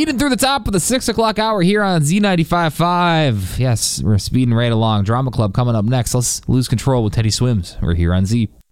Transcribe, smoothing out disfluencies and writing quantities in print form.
Speeding through the top of the 6 o'clock hour here on Z95.5. Yes, we're speeding right along. Drama Club coming up next. Let's lose control with Teddy Swims. We're here on Z.